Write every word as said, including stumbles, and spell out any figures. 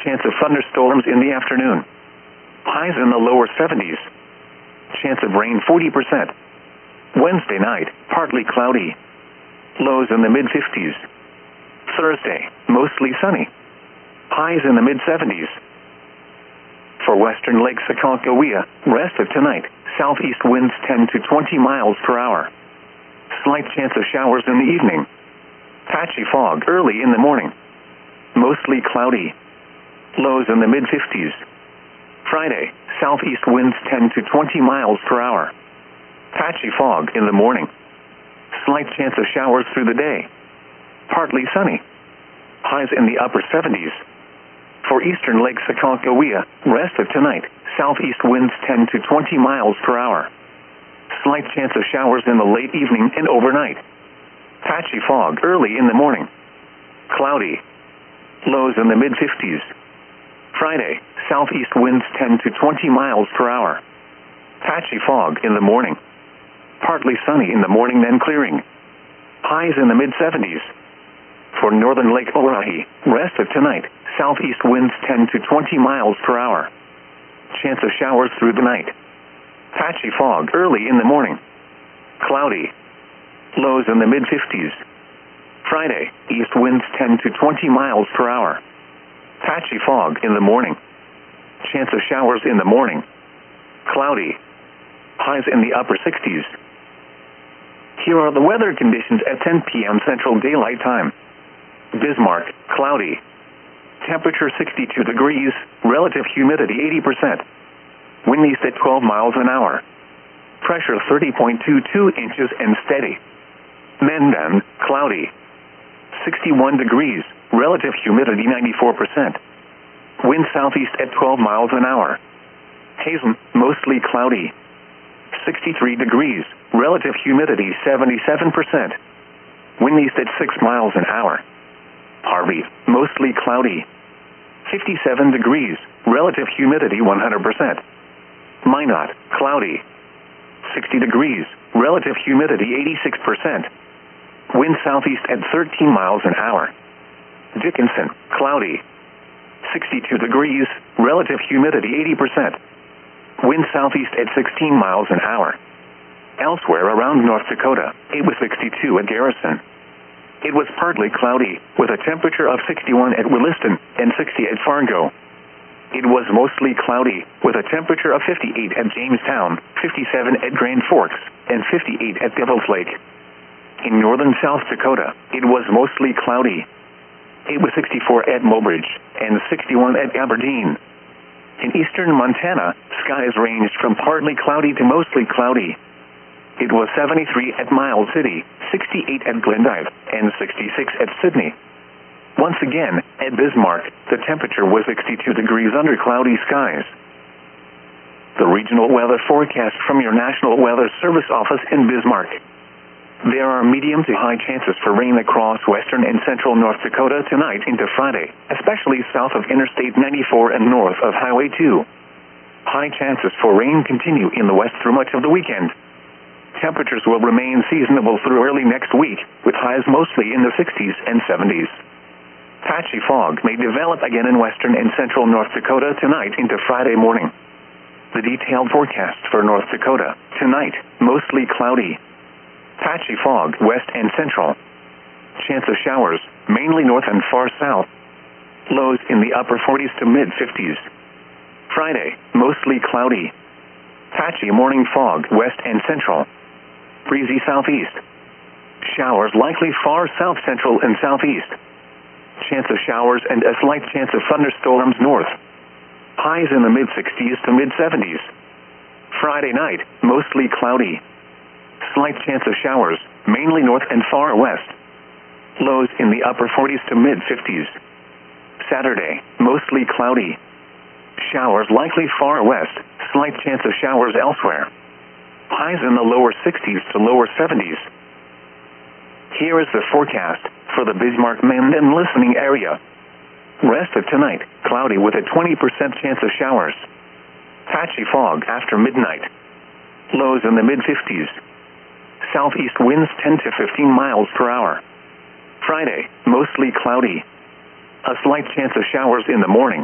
chance of thunderstorms in the afternoon. Highs in the lower seventies. Chance of rain forty percent. Wednesday night, partly cloudy. Lows in the mid-fifties. Thursday, mostly sunny. Highs in the mid-seventies. For western Lake Sakakawea, rest of tonight, southeast winds ten to twenty miles per hour. Slight chance of showers in the evening. Patchy fog early in the morning. Mostly cloudy. Lows in the mid-fifties. Friday, southeast winds ten to twenty miles per hour. Patchy fog in the morning. Slight chance of showers through the day. Partly sunny. Highs in the upper seventies. For eastern Lake Sakakawea, rest of tonight, southeast winds ten to twenty miles per hour. Slight chance of showers in the late evening and overnight. Patchy fog early in the morning. Cloudy. Lows in the mid-fifties. Friday, southeast winds ten to twenty miles per hour. Patchy fog in the morning. Partly sunny in the morning, then clearing. Highs in the mid-seventies. For northern Lake Orohi, rest of tonight, southeast winds ten to twenty miles per hour. Chance of showers through the night. Patchy fog early in the morning. Cloudy. Lows in the mid-fifties. Friday, east winds ten to twenty miles per hour. Patchy fog in the morning. Chance of showers in the morning. Cloudy. Highs in the upper sixties. Here are the weather conditions at ten p.m. Central Daylight Time. Bismarck, cloudy. Temperature sixty-two degrees, relative humidity eighty percent. Wind east at twelve miles an hour. Pressure thirty point two two inches and steady. Mendon, cloudy. sixty-one degrees, relative humidity ninety-four percent. Wind southeast at twelve miles an hour. Hazen, mostly cloudy. sixty-three degrees, relative humidity seventy-seven percent. Wind east at six miles an hour. Harvey, mostly cloudy. fifty-seven degrees, relative humidity one hundred percent. Minot, cloudy. sixty degrees, relative humidity eighty-six percent. Wind southeast at thirteen miles an hour. Dickinson, cloudy. sixty-two degrees, relative humidity eighty percent. Wind southeast at sixteen miles an hour. Elsewhere around North Dakota, it was sixty-two at Garrison. It was partly cloudy, with a temperature of sixty-one at Williston and sixty at Fargo. It was mostly cloudy, with a temperature of fifty-eight at Jamestown, fifty-seven at Grand Forks, and fifty-eight at Devil's Lake. In northern South Dakota, it was mostly cloudy. It was sixty-four at Mobridge, and sixty-one at Aberdeen. In eastern Montana, skies ranged from partly cloudy to mostly cloudy. It was seventy-three at Miles City, sixty-eight at Glendive, and sixty-six at Sydney. Once again, at Bismarck, the temperature was sixty-two degrees under cloudy skies. The regional weather forecast from your National Weather Service office in Bismarck. There are medium to high chances for rain across western and central North Dakota tonight into Friday, especially south of Interstate ninety-four and north of Highway two. High chances for rain continue in the west through much of the weekend. Temperatures will remain seasonable through early next week, with highs mostly in the sixties and seventies. Patchy fog may develop again in western and central North Dakota tonight into Friday morning. The detailed forecast for North Dakota: tonight, mostly cloudy. Patchy fog west and central. Chance of showers, mainly north and far south. Lows in the upper forties to mid-fifties. Friday, mostly cloudy. Patchy morning fog west and central. Breezy southeast. Showers likely far south central and southeast. Chance of showers and a slight chance of thunderstorms north. Highs in the mid-sixties to mid-seventies. Friday night, mostly cloudy. Slight chance of showers, mainly north and far west. Lows in the upper forties to mid-fifties. Saturday, mostly cloudy. Showers likely far west, slight chance of showers elsewhere. Highs in the lower sixties to lower seventies. Here is the forecast for the Bismarck-Mendon listening area. Rest of tonight, cloudy with a twenty percent chance of showers. Patchy fog after midnight. Lows in the mid-fifties. Southeast winds ten to fifteen miles per hour. Friday, mostly cloudy. A slight chance of showers in the morning.